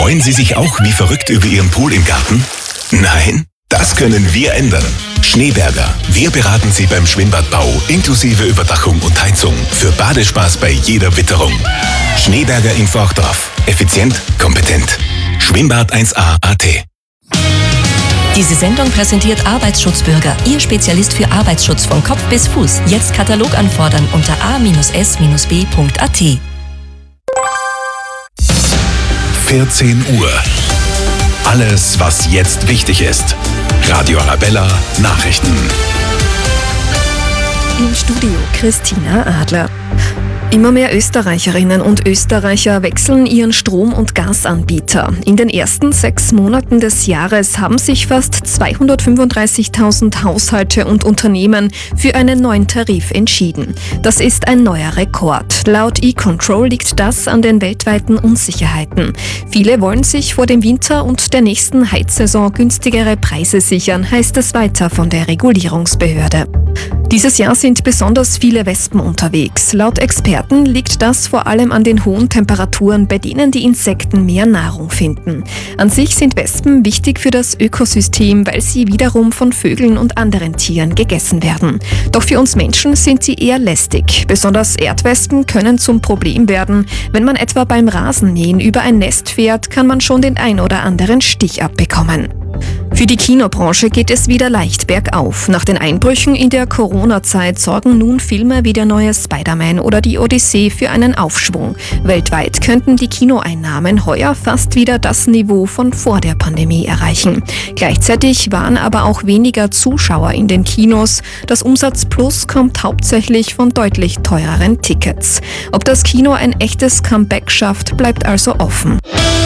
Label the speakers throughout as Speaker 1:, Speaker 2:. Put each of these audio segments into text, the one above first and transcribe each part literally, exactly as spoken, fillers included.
Speaker 1: Freuen Sie sich auch wie verrückt über Ihren Pool im Garten? Nein? Das können wir ändern. Schneeberger. Wir beraten Sie beim Schwimmbadbau inklusive Überdachung und Heizung für Badespaß bei jeder Witterung. Schneeberger Info auch drauf. Effizient, kompetent. Schwimmbad eins a punkt a t.
Speaker 2: Diese Sendung präsentiert Arbeitsschutzbürger, Ihr Spezialist für Arbeitsschutz von Kopf bis Fuß. Jetzt Katalog anfordern unter a s b punkt a t.
Speaker 1: vierzehn Uhr. Alles, was jetzt wichtig ist. Radio Arabella Nachrichten.
Speaker 3: Im Studio Christina Adler. Immer mehr Österreicherinnen und Österreicher wechseln ihren Strom- und Gasanbieter. In den ersten sechs Monaten des Jahres haben sich fast zweihundertfünfunddreißigtausend Haushalte und Unternehmen für einen neuen Tarif entschieden. Das ist ein neuer Rekord. Laut E-Control liegt das an den weltweiten Unsicherheiten. Viele wollen sich vor dem Winter und der nächsten Heizsaison günstigere Preise sichern, heißt es weiter von der Regulierungsbehörde. Dieses Jahr sind besonders viele Wespen unterwegs. Laut Experten liegt das vor allem an den hohen Temperaturen, bei denen die Insekten mehr Nahrung finden. An sich sind Wespen wichtig für das Ökosystem, weil sie wiederum von Vögeln und anderen Tieren gegessen werden. Doch für uns Menschen sind sie eher lästig. Besonders Erdwespen können zum Problem werden. Wenn man etwa beim Rasenmähen über ein Nest fährt, kann man schon den ein oder anderen Stich abbekommen. Für die Kinobranche geht es wieder leicht bergauf. Nach den Einbrüchen in der Corona-Zeit sorgen nun Filme wie der neue Spider-Man oder die Odyssee für einen Aufschwung. Weltweit könnten die Kinoeinnahmen heuer fast wieder das Niveau von vor der Pandemie erreichen. Gleichzeitig waren aber auch weniger Zuschauer in den Kinos. Das Umsatzplus kommt hauptsächlich von deutlich teureren Tickets. Ob das Kino ein echtes Comeback schafft, bleibt also offen.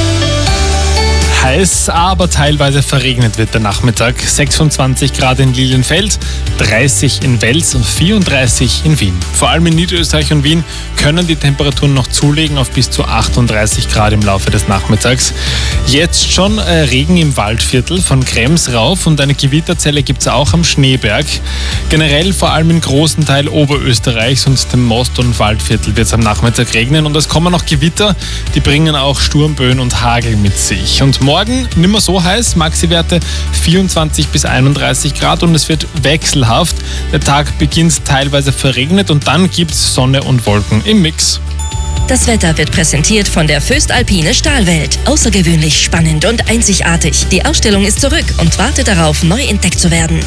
Speaker 4: Heiß, aber teilweise verregnet wird der Nachmittag. sechsundzwanzig Grad in Lilienfeld, dreißig in Wels und vierunddreißig in Wien. Vor allem in Niederösterreich und Wien können die Temperaturen noch zulegen auf bis zu achtunddreißig Grad im Laufe des Nachmittags. Jetzt schon äh, Regen im Waldviertel von Krems rauf und eine Gewitterzelle gibt es auch am Schneeberg. Generell vor allem in großen Teil Oberösterreichs und dem Most- und Waldviertel wird es am Nachmittag regnen und es kommen noch Gewitter, die bringen auch Sturmböen und Hagel mit sich. Und morgen nicht mehr so heiß, Maxi-Werte vierundzwanzig bis einunddreißig Grad und es wird wechselhaft. Der Tag beginnt teilweise verregnet und dann gibt es Sonne und Wolken im Mix.
Speaker 2: Das Wetter wird präsentiert von der Föstalpine Stahlwelt. Außergewöhnlich spannend und einzigartig. Die Ausstellung ist zurück und wartet darauf, neu entdeckt zu werden.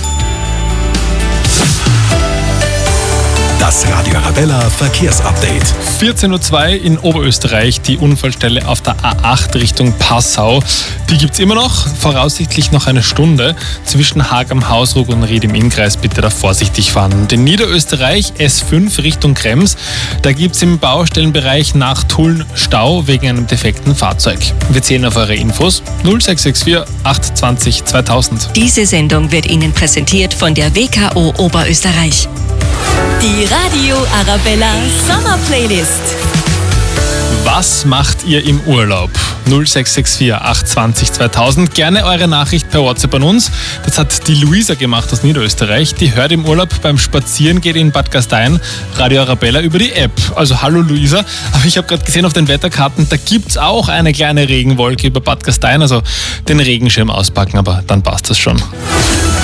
Speaker 1: Das Radio Arabella Verkehrsupdate.
Speaker 4: vierzehn Uhr zwei in Oberösterreich, die Unfallstelle auf der A acht Richtung Passau. Die gibt es immer noch, voraussichtlich noch eine Stunde. Zwischen Haag am Hausruck und Ried im Innkreis bitte da vorsichtig fahren. Und in Niederösterreich S fünf Richtung Krems, da gibt es im Baustellenbereich nach Tulln Stau wegen einem defekten Fahrzeug. Wir zählen auf eure Infos null sechs sechs vier acht zwei null zweitausend.
Speaker 2: Diese Sendung wird Ihnen präsentiert von der W K O Oberösterreich. Die Radio Arabella Summer Playlist.
Speaker 4: Was macht ihr im Urlaub? null sechs sechs vier acht zwei null zweitausend. Gerne eure Nachricht per WhatsApp an uns. Das hat die Luisa gemacht aus Niederösterreich. Die hört im Urlaub beim Spazierengehen in Bad Gastein Radio Arabella über die App. Also hallo Luisa. Aber ich habe gerade gesehen auf den Wetterkarten, da gibt es auch eine kleine Regenwolke über Bad Gastein. Also den Regenschirm auspacken, aber dann passt das schon.